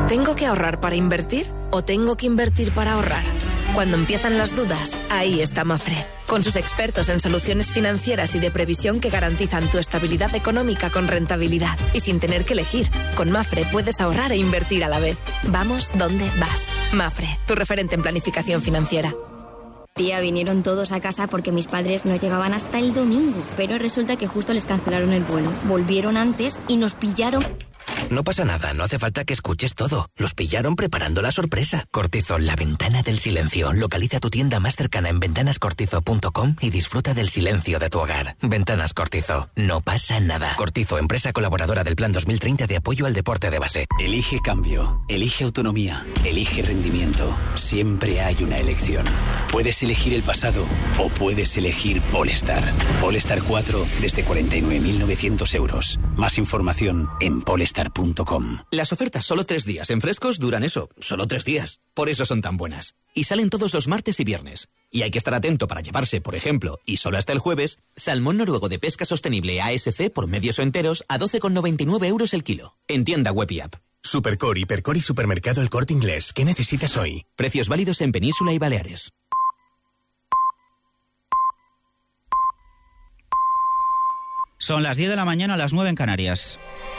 ¿Tengo que ahorrar para invertir o tengo que invertir para ahorrar? Cuando empiezan las dudas, ahí está Mafre, con sus expertos en soluciones financieras y de previsión que garantizan tu estabilidad económica con rentabilidad y sin tener que elegir. Con Mafre puedes ahorrar e invertir a la vez. Vamos donde vas. Mafre, tu referente en planificación financiera. Tía, vinieron todos a casa porque mis padres no llegaban hasta el domingo, pero resulta que justo les cancelaron el vuelo. Volvieron antes y nos pillaron. No pasa nada, no hace falta que escuches todo. Los pillaron preparando la sorpresa. Cortizo, la ventana del silencio. Localiza tu tienda más cercana en ventanascortizo.com y disfruta del silencio de tu hogar. Ventanas Cortizo, no pasa nada. Cortizo, empresa colaboradora del Plan 2030 de apoyo al deporte de base. Elige cambio, elige autonomía, elige rendimiento. Siempre hay una elección. Puedes elegir el pasado o puedes elegir Polestar. Polestar 4 desde 49.900 euros. Más información en polestar.com. Las ofertas solo 3 días en Frescos duran eso, solo 3 días. Por eso son tan buenas. Y salen todos los martes y viernes. Y hay que estar atento para llevarse, por ejemplo, y solo hasta el jueves, salmón noruego de pesca sostenible ASC por medios o enteros a 12,99 euros el kilo. En tienda web y app. Supercore, Hipercore y Supermercado El Corte Inglés. ¿Qué necesitas hoy? Precios válidos en Península y Baleares. Son las 10 de la mañana, las 9 en Canarias.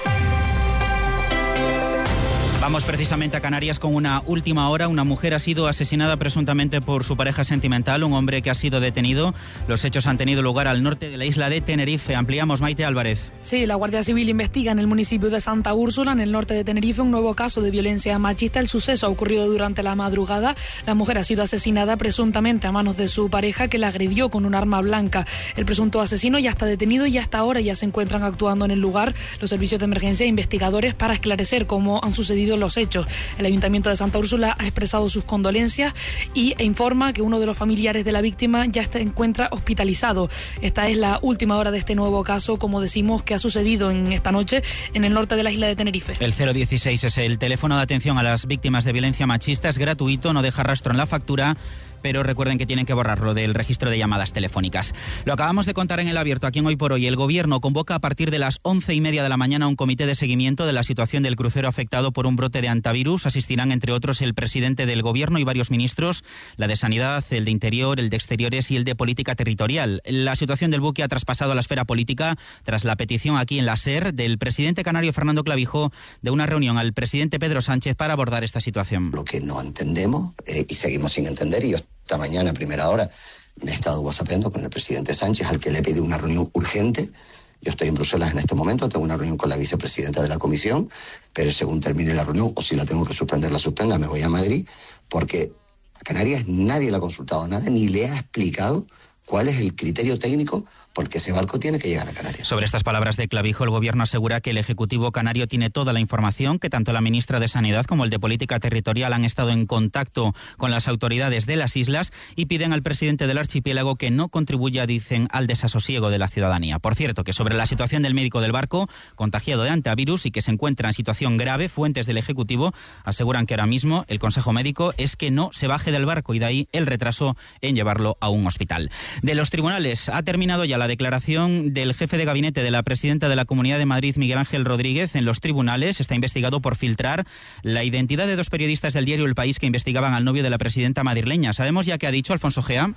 Vamos precisamente a Canarias con una última hora. Una mujer ha sido asesinada presuntamente por su pareja sentimental, un hombre que ha sido detenido. Los hechos han tenido lugar al norte de la isla de Tenerife. Ampliamos, Maite Álvarez. Sí, la Guardia Civil investiga en el municipio de Santa Úrsula, en el norte de Tenerife, un nuevo caso de violencia machista. El suceso ha ocurrido durante la madrugada. La mujer ha sido asesinada presuntamente a manos de su pareja, que la agredió con un arma blanca. El presunto asesino ya está detenido y hasta ahora ya se encuentran actuando en el lugar los servicios de emergencia e investigadores para esclarecer cómo han sucedido los hechos. El Ayuntamiento de Santa Úrsula ha expresado sus condolencias e informa que uno de los familiares de la víctima ya se encuentra hospitalizado. Esta es la última hora de este nuevo caso, como decimos, que ha sucedido en esta noche en el norte de la isla de Tenerife. El 016 es el teléfono de atención a las víctimas de violencia machista. Es gratuito, no deja rastro en la factura, pero recuerden que tienen que borrarlo del registro de llamadas telefónicas. Lo acabamos de contar en El Abierto, aquí en Hoy por Hoy. El Gobierno convoca a partir de las 11:30 de la mañana un comité de seguimiento de la situación del crucero afectado por un brote de antivirus. Asistirán, entre otros, el presidente del Gobierno y varios ministros, la de Sanidad, el de Interior, el de Exteriores y el de Política Territorial. La situación del buque ha traspasado a la esfera política tras la petición aquí en la SER del presidente canario Fernando Clavijo de una reunión al presidente Pedro Sánchez para abordar esta situación. Lo que no entendemos y seguimos sin entender, y yo esta mañana a primera hora me he estado whatsappeando con el presidente Sánchez, al que le he pedido una reunión urgente. Yo estoy en Bruselas en este momento, tengo una reunión con la vicepresidenta de la Comisión, pero según termine la reunión, o si la tengo que suspender, la suspenda, me voy a Madrid, porque a Canarias nadie le ha consultado nada, ni le ha explicado cuál es el criterio técnico porque ese barco tiene que llegar a Canarias. Sobre estas palabras de Clavijo, el Gobierno asegura que el Ejecutivo canario tiene toda la información, que tanto la ministra de Sanidad como el de Política Territorial han estado en contacto con las autoridades de las islas y piden al presidente del archipiélago que no contribuya, dicen, al desasosiego de la ciudadanía. Por cierto, que sobre la situación del médico del barco, contagiado de antivirus y que se encuentra en situación grave, fuentes del Ejecutivo aseguran que ahora mismo el consejo médico es que no se baje del barco y de ahí el retraso en llevarlo a un hospital. De los tribunales ha terminado ya la declaración del jefe de gabinete de la presidenta de la Comunidad de Madrid, Miguel Ángel Rodríguez, en los tribunales. Está investigado por filtrar la identidad de 2 periodistas del diario El País que investigaban al novio de la presidenta madrileña. ¿Sabemos ya qué ha dicho Alfonso Gea?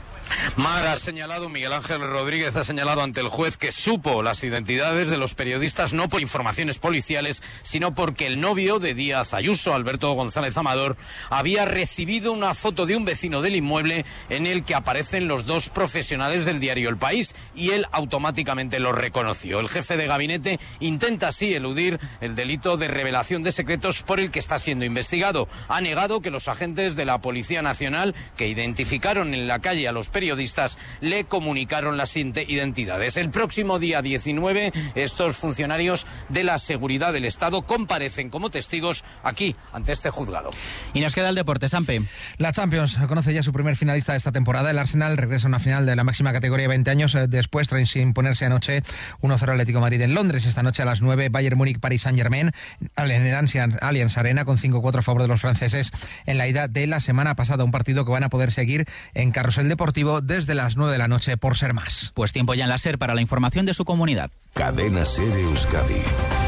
Mar ha señalado, Miguel Ángel Rodríguez ha señalado ante el juez que supo las identidades de los periodistas no por informaciones policiales, sino porque el novio de Díaz Ayuso, Alberto González Amador, había recibido una foto de un vecino del inmueble en el que aparecen los 2 profesionales del diario El País y él automáticamente lo reconoció. El jefe de gabinete intenta así eludir el delito de revelación de secretos por el que está siendo investigado. Ha negado que los agentes de la Policía Nacional que identificaron en la calle a los periodistas le comunicaron las identidades. El próximo día 19 estos funcionarios de la seguridad del Estado comparecen como testigos aquí ante este juzgado. Y nos queda el deporte, Sampe. La Champions conoce ya su primer finalista de esta temporada. El Arsenal regresa a una final de la máxima categoría 20 años después, tras imponerse anoche 1-0 Atlético de Madrid en Londres. Esta noche a las 9 Bayern Múnich Paris Saint-Germain en el Allianz Arena con 5-4 a favor de los franceses en la ida de la semana pasada. Un partido que van a poder seguir en Carrusel Deportivo desde las 9 de la noche por Ser Más. Pues tiempo ya en la SER para la información de su comunidad. Cadena SER Euskadi.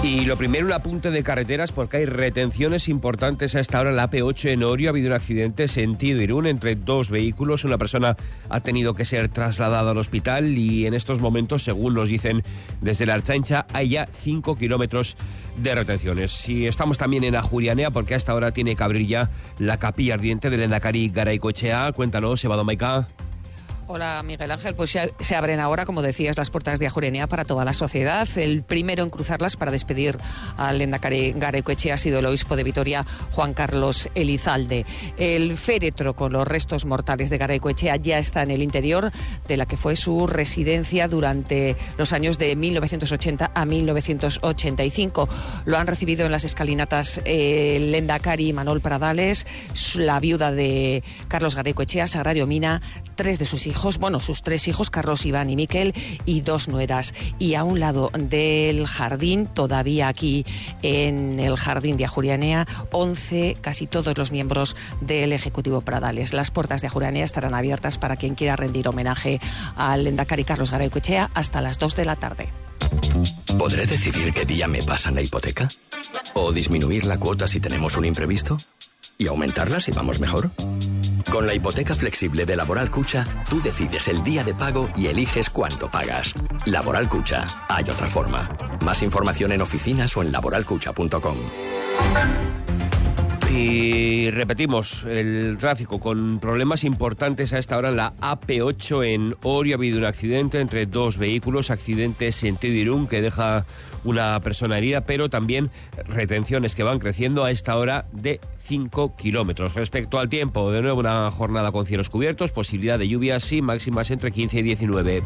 Y lo primero, un apunte de carreteras, porque hay retenciones importantes a esta hora en la AP8 en Orio. Ha habido un accidente sentido Irún entre dos vehículos. Una persona ha tenido que ser trasladada al hospital y en estos momentos, según nos dicen desde la Ertzaintza, hay ya 5 kilómetros de retenciones. Y estamos también en Ajuria Enea, porque a esta hora tiene que abrir ya la capilla ardiente del Lehendakari Garaikoetxea. Cuéntanos, Eva Domaica. Hola, Miguel Ángel. Pues se abren ahora, como decías, las puertas de Ajuria Enea para toda la sociedad. El primero en cruzarlas para despedir al Lehendakari Garaikoetxea ha sido el obispo de Vitoria, Juan Carlos Elizalde. El féretro con los restos mortales de Garaikoetxea ya está en el interior de la que fue su residencia durante los años de 1980 a 1985. Lo han recibido en las escalinatas el Lehendakari Manol Pradales, la viuda de Carlos Garaikoetxea, Sagrario Mina, 3 de sus hijos, sus 3 hijos, Carlos, Iván y Miquel, y 2 nueras. Y a un lado del jardín, todavía aquí en el jardín de Ajuria Enea, 11, casi todos los miembros del Ejecutivo Pradales. Las puertas de Ajuria Enea estarán abiertas para quien quiera rendir homenaje al Lehendakari Carlos Garaikoetxea hasta las 2 de la tarde. ¿Podré decidir qué día me pasan la hipoteca? ¿O disminuir la cuota si tenemos un imprevisto? ¿Y aumentarla si vamos mejor? Con la hipoteca flexible de Laboral Cucha, tú decides el día de pago y eliges cuánto pagas. Laboral Cucha, hay otra forma. Más información en oficinas o en laboralcucha.com. Y repetimos, el tráfico con problemas importantes a esta hora en la AP8 en Orio. Ha habido un accidente entre 2 vehículos, accidente sentido Irún que deja una persona herida, pero también retenciones que van creciendo a esta hora de 5 kilómetros. Respecto al tiempo, de nuevo una jornada con cielos cubiertos, posibilidad de lluvias y máximas entre 15 y 19.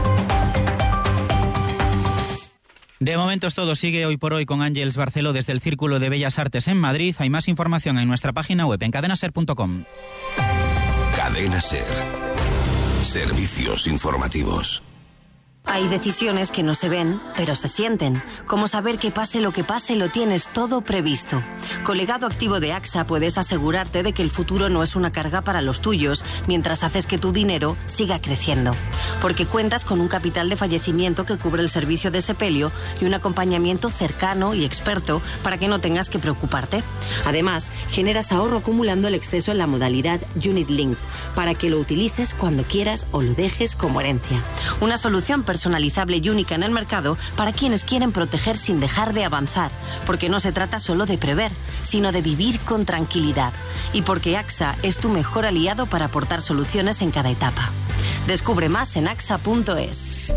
De momento es todo. Sigue Hoy por Hoy con Ángeles Barceló desde el Círculo de Bellas Artes en Madrid. Hay más información en nuestra página web en cadenaser.com. Cadena Ser. Servicios informativos. Hay decisiones que no se ven, pero se sienten. Como saber que pase lo que pase, lo tienes todo previsto. Con Legado Activo de AXA puedes asegurarte de que el futuro no es una carga para los tuyos, mientras haces que tu dinero siga creciendo. Porque cuentas con un capital de fallecimiento que cubre el servicio de sepelio y un acompañamiento cercano y experto para que no tengas que preocuparte. Además, generas ahorro acumulando el exceso en la modalidad Unit Link, para que lo utilices cuando quieras o lo dejes como herencia. Una solución personalizable y única en el mercado para quienes quieren proteger sin dejar de avanzar, porque no se trata solo de prever, sino de vivir con tranquilidad, y porque AXA es tu mejor aliado para aportar soluciones en cada etapa. Descubre más en axa.es.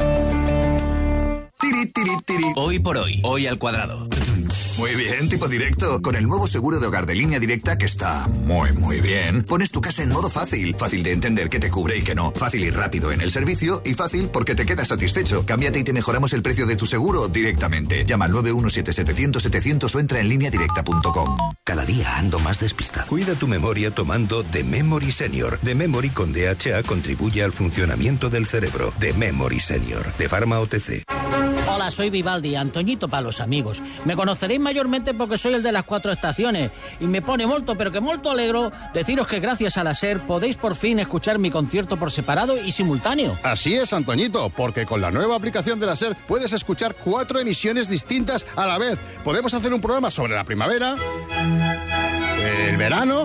Hoy por hoy, hoy al cuadrado. Muy bien, tipo directo. Con el nuevo seguro de hogar de Línea Directa, que está muy bien, pones tu casa en modo fácil. Fácil de entender qué te cubre y qué no. Fácil y rápido en el servicio y fácil porque te quedas satisfecho. Cámbiate y te mejoramos el precio de tu seguro directamente. Llama al 917-700-700 o entra en lineadirecta.com. Cada día ando más despistado. Cuida tu memoria tomando The Memory Senior. The Memory con DHA contribuye al funcionamiento del cerebro. The Memory Senior, de Pharma OTC. Hola, soy Vivaldi, Antoñito para los amigos. Me conoceréis mayormente porque soy el de las 4 estaciones y me pone molto, pero que molto alegro deciros que gracias a la SER podéis por fin escuchar mi concierto por separado y simultáneo. Así es, Antoñito, porque con la nueva aplicación de la SER puedes escuchar 4 emisiones distintas a la vez. Podemos hacer un programa sobre la primavera, el verano,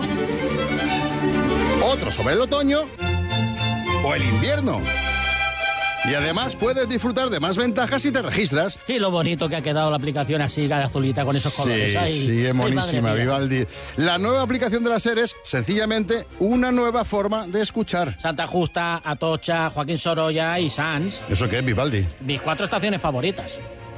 otro sobre el otoño o el invierno. Y además puedes disfrutar de más ventajas si te registras. Y lo bonito que ha quedado la aplicación así, azulita, con esos colores. Sí, es monísima, Vivaldi. La nueva aplicación de la SER es sencillamente una nueva forma de escuchar. Santa Justa, Atocha, Joaquín Sorolla y Sanz. ¿Eso qué es, Vivaldi? Mis 4 estaciones favoritas.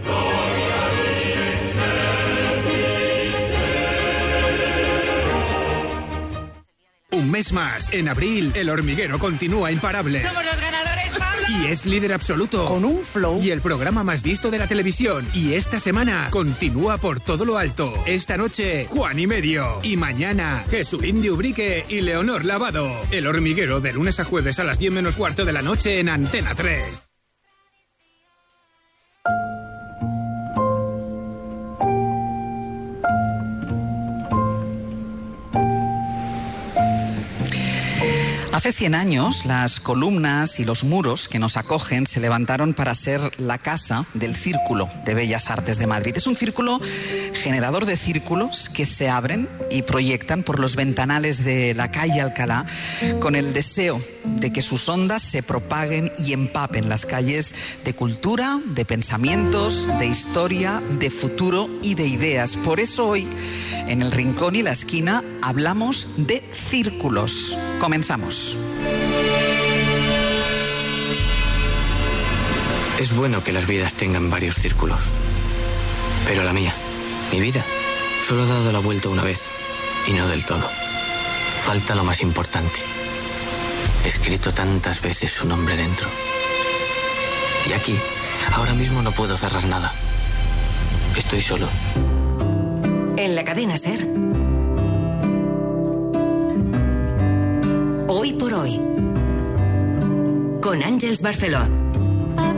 Un mes más, en abril, El Hormiguero continúa imparable. ¡Somos los ganadores, Pablo! Y es líder absoluto. Con un flow. Y el programa más visto de la televisión. Y esta semana continúa por todo lo alto. Esta noche, Juan y Medio. Y mañana, Jesulín de Ubrique y Leonor Lavado. El Hormiguero, de lunes a jueves a las 10 menos cuarto de la noche en Antena 3. Hace 100 años, las columnas y los muros que nos acogen se levantaron para ser la casa del Círculo de Bellas Artes de Madrid. Es un círculo generador de círculos que se abren y proyectan por los ventanales de la calle Alcalá con el deseo de que sus ondas se propaguen y empapen las calles de cultura, de pensamientos, de historia, de futuro y de ideas. Por eso hoy, en El Rincón y la Esquina, hablamos de círculos. Comenzamos. Es bueno que las vidas tengan varios círculos. Pero la mía, mi vida, solo ha dado la vuelta una vez, y no del todo. Falta lo más importante. He escrito tantas veces su nombre dentro. Y aquí, ahora mismo no puedo cerrar nada. Estoy solo. En la cadena SER. Hoy por hoy. Con Àngels Barceló.